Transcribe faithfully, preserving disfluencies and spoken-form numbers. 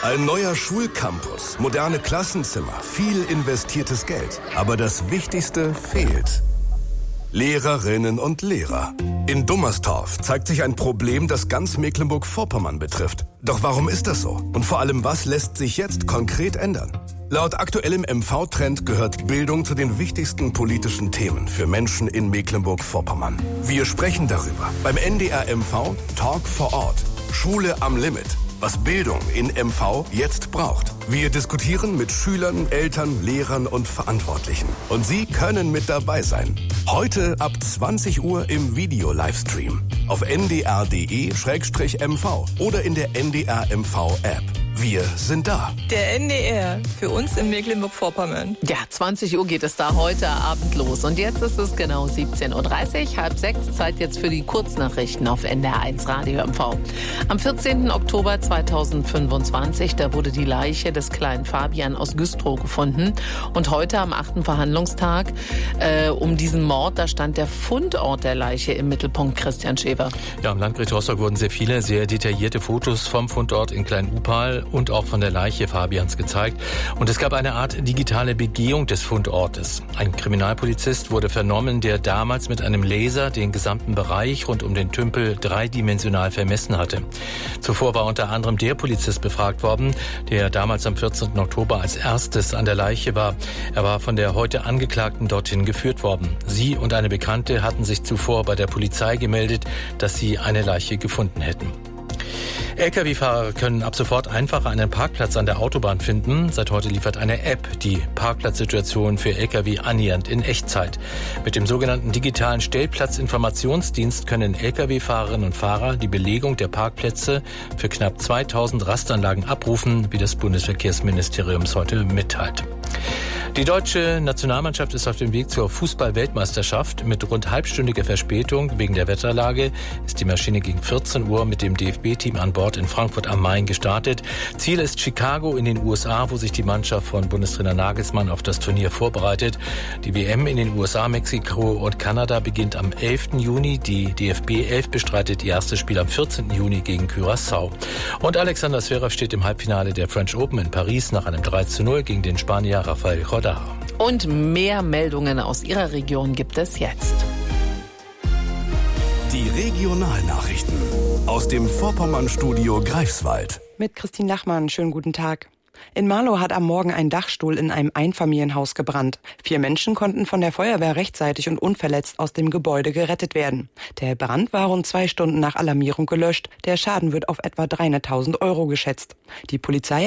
Ein neuer Schulcampus, moderne Klassenzimmer, viel investiertes Geld. Aber das Wichtigste fehlt. Lehrerinnen und Lehrer. In Dummerstorf zeigt sich ein Problem, das ganz Mecklenburg-Vorpommern betrifft. Doch warum ist das so? Und vor allem, was lässt sich jetzt konkret ändern? Laut aktuellem M V-Trend gehört Bildung zu den wichtigsten politischen Themen für Menschen in Mecklenburg-Vorpommern. Wir sprechen darüber beim N D R M V Talk vor Ort. Schule am Limit. Was Bildung in M V jetzt braucht. Wir diskutieren mit Schülern, Eltern, Lehrern und Verantwortlichen. Und Sie können mit dabei sein. Heute ab zwanzig Uhr im Video-Livestream. Auf n d r punkt d e slash m v oder in der N D R M V-App. Wir sind da. Der N D R, für uns in Mecklenburg-Vorpommern. Ja, zwanzig Uhr geht es da heute Abend los. Und jetzt ist es genau siebzehn Uhr dreißig, halb sechs. Zeit jetzt für die Kurznachrichten auf N D R eins Radio M V. Am vierzehnten Oktober zweitausendfünfundzwanzig, da wurde die Leiche des kleinen Fabian aus Güstrow gefunden. Und heute am achten Verhandlungstag äh, um diesen Mord, da stand der Fundort der Leiche im Mittelpunkt. Christian Schäfer. Ja, am Landgericht Rostock wurden sehr viele, sehr detaillierte Fotos vom Fundort in Klein-Upal und auch von der Leiche Fabians gezeigt. Und es gab eine Art digitale Begehung des Fundortes. Ein Kriminalpolizist wurde vernommen, der damals mit einem Laser den gesamten Bereich rund um den Tümpel dreidimensional vermessen hatte. Zuvor war unter anderem der Polizist befragt worden, der damals am vierzehnten Oktober als erstes an der Leiche war. Er war von der heute Angeklagten dorthin geführt worden. Sie und eine Bekannte hatten sich zuvor bei der Polizei gemeldet, dass sie eine Leiche gefunden hätten. L K W-Fahrer können ab sofort einfacher einen Parkplatz an der Autobahn finden. Seit heute liefert eine App die Parkplatzsituation für L K W annähernd in Echtzeit. Mit dem sogenannten digitalen Stellplatzinformationsdienst können L K W-Fahrerinnen und Fahrer die Belegung der Parkplätze für knapp zweitausend Rastanlagen abrufen, wie das Bundesverkehrsministerium heute mitteilt. Die deutsche Nationalmannschaft ist auf dem Weg zur Fußball-Weltmeisterschaft. Mit rund halbstündiger Verspätung wegen der Wetterlage ist die Maschine gegen vierzehn Uhr mit dem D F B-Team an Bord in Frankfurt am Main gestartet. Ziel ist Chicago in den U S A, wo sich die Mannschaft von Bundestrainer Nagelsmann auf das Turnier vorbereitet. Die W M in den U S A, Mexiko und Kanada beginnt am elften Juni. Die D F B elf bestreitet ihr erstes Spiel am vierzehnten Juni gegen Curaçao. Und Alexander Zverev steht im Halbfinale der French Open in Paris nach einem drei zu null gegen den Spanier Rafael Correa. Und mehr Meldungen aus Ihrer Region gibt es jetzt. Die Regionalnachrichten aus dem Vorpommern-Studio Greifswald. Mit Christine Lachmann, schönen guten Tag. In Marlow hat am Morgen ein Dachstuhl in einem Einfamilienhaus gebrannt. Vier Menschen konnten von der Feuerwehr rechtzeitig und unverletzt aus dem Gebäude gerettet werden. Der Brand war rund zwei Stunden nach Alarmierung gelöscht. Der Schaden wird auf etwa dreihunderttausend Euro geschätzt. Die Polizei